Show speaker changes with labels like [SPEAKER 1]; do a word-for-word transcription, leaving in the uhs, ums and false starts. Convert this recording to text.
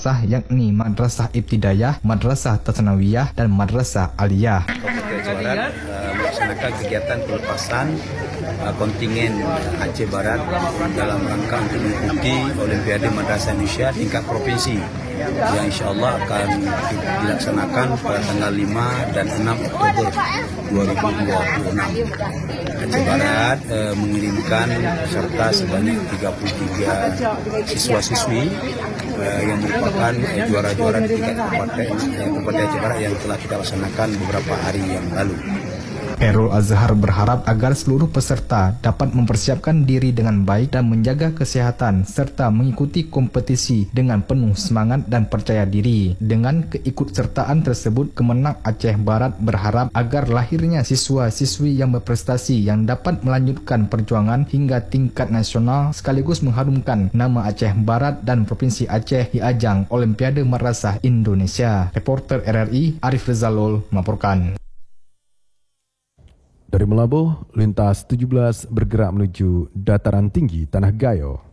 [SPEAKER 1] madrasah yakni Madrasah Ibtidayah, Madrasah Tsanawiyah, dan Madrasah Aliyah.
[SPEAKER 2] Aceh Barat uh, melaksanakan kegiatan pelepasan uh, kontingen Aceh Barat dalam rangka untuk mengikuti Olimpiade Madrasah Indonesia tingkat provinsi yang insya Allah akan dilaksanakan pada tanggal lima dan enam Oktober dua ribu dua puluh enam. Aceh Barat uh, mengirimkan peserta sebanyak tiga puluh tiga siswa-siswi uh, yang merupakan uh, juara-juara di tingkat kabupaten uh, Aceh Barat yang telah kita laksanakan beberapa hari yang lalu.
[SPEAKER 1] Khairul Azhar berharap agar seluruh peserta dapat mempersiapkan diri dengan baik dan menjaga kesehatan serta mengikuti kompetisi dengan penuh semangat dan percaya diri. Dengan keikutsertaan tersebut, Kemenang Aceh Barat berharap agar lahirnya siswa-siswi yang berprestasi yang dapat melanjutkan perjuangan hingga tingkat nasional sekaligus mengharumkan nama Aceh Barat dan Provinsi Aceh di ajang Olimpiade Madrasah Indonesia. Reporter R R I Arif Rizalul melaporkan.
[SPEAKER 3] Dari Melabuh, lintas tujuh belas bergerak menuju dataran tinggi Tanah Gayo.